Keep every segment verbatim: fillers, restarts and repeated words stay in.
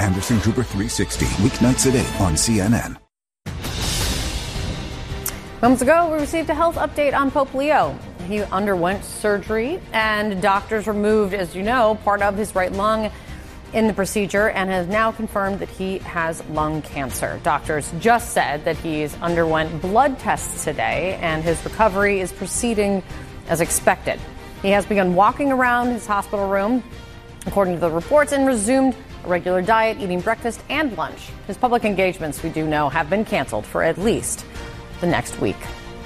Anderson Cooper three sixty, weeknights at eight on C N N. Moments ago, we received a health update on Pope Leo. He underwent surgery, and doctors removed, as you know, part of his right lung in the procedure and has now confirmed that he has lung cancer. Doctors just said that he's underwent blood tests today, and his recovery is proceeding as expected. He has begun walking around his hospital room, according to the reports, and resumed a regular diet, eating breakfast and lunch. His public engagements, we do know, have been canceled for at least the next week.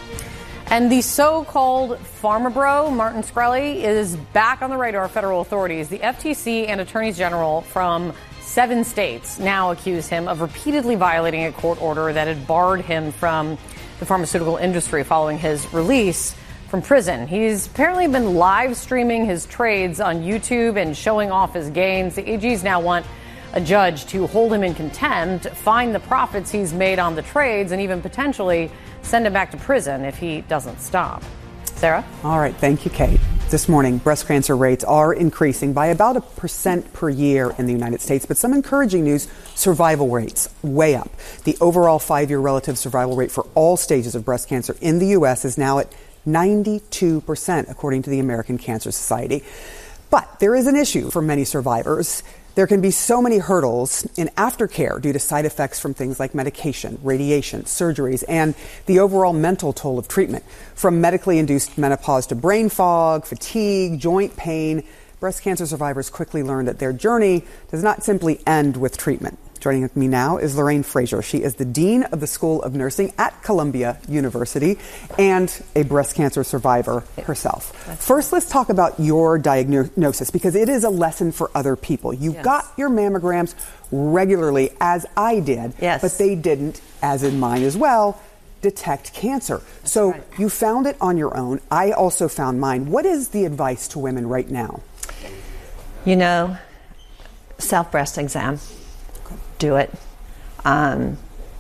And the so-called pharma bro, Martin Shkreli, is back on the radar of federal authorities. The F T C and attorneys general from seven states now accuse him of repeatedly violating a court order that had barred him from the pharmaceutical industry following his release from prison. He's apparently been live streaming his trades on YouTube and showing off his gains. The A Gs now want a judge to hold him in contempt, fine the profits he's made on the trades, and even potentially send him back to prison if he doesn't stop. Sarah? All right. Thank you, Kate. This morning, breast cancer rates are increasing by about a percent per year in the United States, but some encouraging news: survival rates way up. The overall five-year relative survival rate for all stages of breast cancer in the U S is now at ninety-two percent, according to the American Cancer Society. But there is an issue for many survivors. There can be so many hurdles in aftercare due to side effects from things like medication, radiation, surgeries, and the overall mental toll of treatment. From medically induced menopause to brain fog, fatigue, joint pain, breast cancer survivors quickly learn that their journey does not simply end with treatment. Joining with me now is Lorraine Frazier. She is the Dean of the School of Nursing at Columbia University and a breast cancer survivor herself. First, let's talk about your diagnosis, because it is a lesson for other people. You Yes. got your mammograms regularly, as I did, Yes. but they didn't, as in mine as well, detect cancer. That's so right. You found it on your own. I also found mine. What is the advice to women right now? You know, self-breast exam. Do it. Um,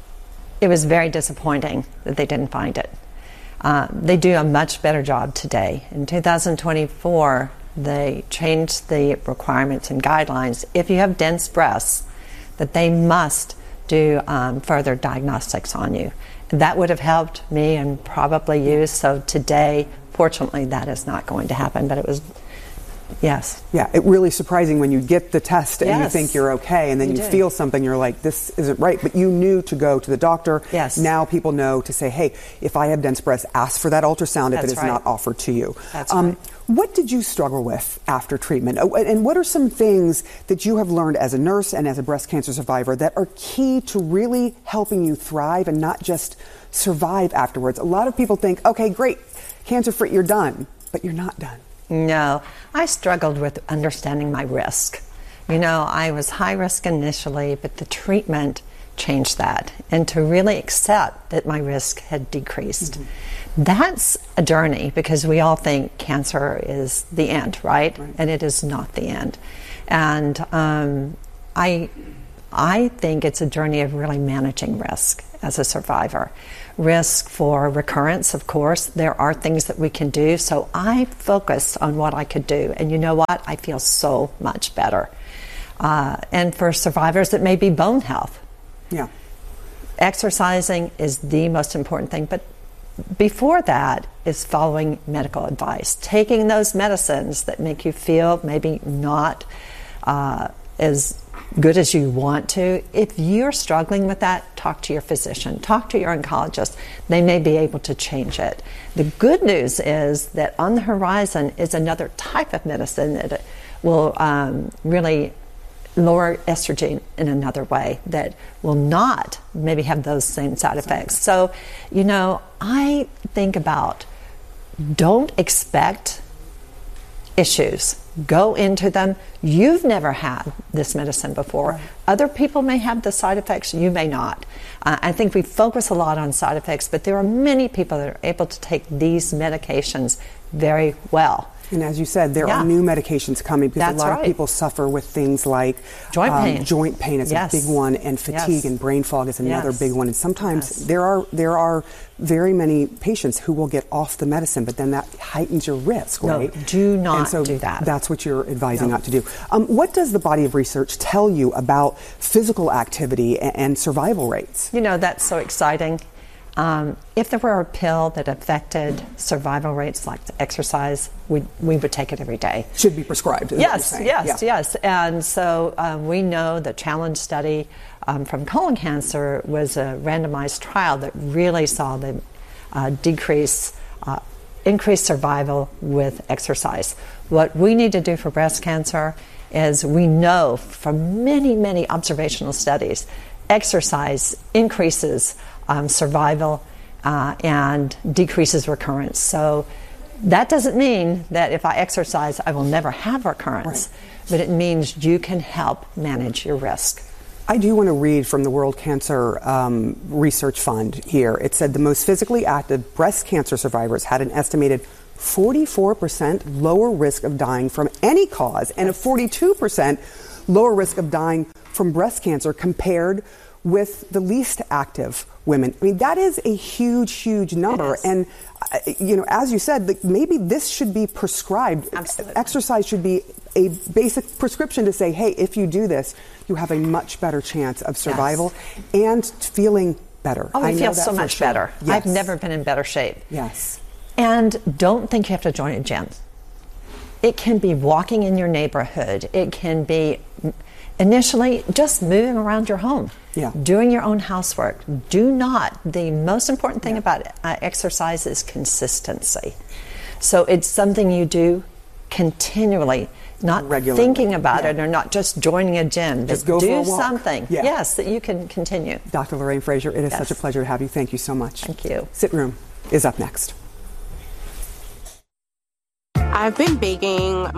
it was very disappointing that they didn't find it. Uh, they do a much better job today. In two thousand twenty-four, they changed the requirements and guidelines. If you have dense breasts, that they must do um, further diagnostics on you. That would have helped me and probably you. So today, fortunately, that is not going to happen. But it was. Yes. Yeah, it really surprising when you get the test and Yes. you think you're okay, and then You you do. feel something, you're like, this isn't right. But you knew to go to the doctor. Yes. Now people know to say, hey, if I have dense breasts, ask for that ultrasound if That's it is right. not offered to you. That's um, right. What did you struggle with after treatment? Oh, And what are some things that you have learned as a nurse and as a breast cancer survivor that are key to really helping you thrive and not just survive afterwards? A lot of people think, okay, great, cancer-free, you're done, but you're not done. No, I struggled with understanding my risk. You know, I was high risk initially, but the treatment changed that. And to really accept that my risk had decreased. Mm-hmm. That's a journey, because we all think cancer is the end, right? Right. And it is not the end. And um, I, I think it's a journey of really managing risk as a survivor. Risk for recurrence, of course. There are things that we can do. So I focus on what I could do. And you know what? I feel so much better. Uh, and for survivors, it may be bone health. Yeah. Exercising is the most important thing. But before that is following medical advice. Taking those medicines that make you feel maybe not uh, as good as you want to. If you're struggling with that, talk to your physician, talk to your oncologist. They may be able to change it. The good news is that on the horizon is another type of medicine that will um, really lower estrogen in another way that will not maybe have those same side effects. So, you know, I think about, don't expect issues. Go into them. You've never had this medicine before. Right. Other people may have the side effects. You may not. Uh, I think we focus a lot on side effects, but there are many people that are able to take these medications very well. And as you said, there Yeah. are new medications coming because That's a lot right. of people suffer with things like Joint um, pain. Joint pain is Yes. a big one, and fatigue Yes. and brain fog is another Yes. big one. And sometimes Yes. there are there are very many patients who will get off the medicine, but then that heightens your risk, No, right? do not and so do that. That's what you're advising No. not to do. Um, what does the body of research tell you about physical activity and, and survival rates? You know, that's so exciting. Um, if there were a pill that affected survival rates like exercise, we, we would take it every day. Should be prescribed. Is Yes, what you're yes, saying. Yeah. yes. And so um, we know the challenge study um, from colon cancer was a randomized trial that really saw the uh, decrease, uh, increased survival with exercise. What we need to do for breast cancer is we know from many, many observational studies, exercise increases um, survival uh, and decreases recurrence. So that doesn't mean that if I exercise, I will never have recurrence, Right. but it means you can help manage your risk. I do want to read from the World Cancer um, Research Fund here. It said the most physically active breast cancer survivors had an estimated forty-four percent lower risk of dying from any cause and a forty-two percent lower risk of dying from breast cancer compared with the least active women. I mean, that is a huge, huge number. And, uh, you know, as you said, like, maybe this should be prescribed. Absolutely. Exercise should be a basic prescription to say, hey, if you do this, you have a much better chance of survival and feeling better. Oh, I, I know feel that so for much sure. better. Yes. I've never been in better shape. Yes. And don't think you have to join a gym. It can be walking in your neighborhood. It can be initially just moving around your home, Yeah. doing your own housework. Do not, the most important thing about uh, exercise is consistency. So it's something you do continually, not Regularly. thinking about Yeah. it or not just joining a gym. Just but go for do a walk. something, Yeah. yes, that you can continue. Doctor Lorraine Frazier, it is Yes. such a pleasure to have you. Thank you so much. Thank you. Sit Room is up next. I've been baking